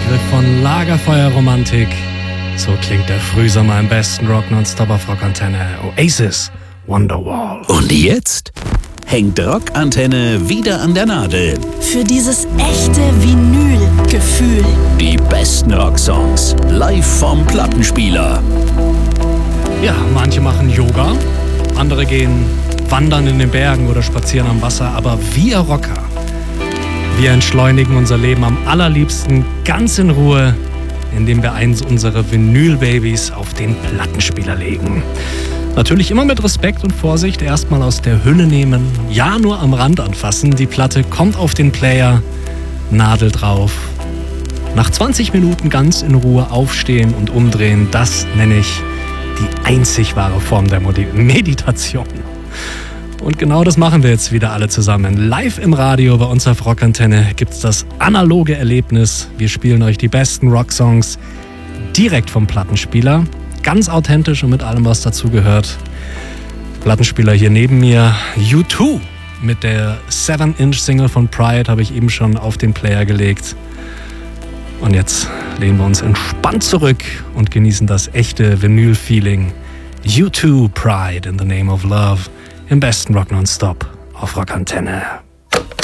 Begriff von Lagerfeuerromantik. So klingt der Frühsommer im besten Rock nonstop auf Rockantenne. Oasis, Wonderwall. Und jetzt hängt Rockantenne wieder an der Nadel. Für dieses echte Vinyl-Gefühl. Die besten Rocksongs live vom Plattenspieler. Ja, manche machen Yoga, andere gehen wandern in den Bergen oder spazieren am Wasser, aber wir Rocker, wir entschleunigen unser Leben am allerliebsten ganz in Ruhe, indem wir eins unserer Vinyl-Babys auf den Plattenspieler legen. Natürlich immer mit Respekt und Vorsicht, erstmal aus der Hülle nehmen, ja nur am Rand anfassen, die Platte kommt auf den Player, Nadel drauf. Nach 20 Minuten ganz in Ruhe aufstehen und umdrehen, das nenne ich die einzig wahre Form der Meditation. Und genau das machen wir jetzt wieder alle zusammen. Live im Radio bei uns auf Rockantenne gibt's das analoge Erlebnis. Wir spielen euch die besten Rocksongs direkt vom Plattenspieler. Ganz authentisch und mit allem, was dazugehört. Plattenspieler hier neben mir. U2 mit der 7-Inch-Single von Pride habe ich eben schon auf den Player gelegt. Und jetzt lehnen wir uns entspannt zurück und genießen das echte Vinyl-Feeling. U2 Pride in the Name of Love. Im besten Rock nonstop auf Rockantenne.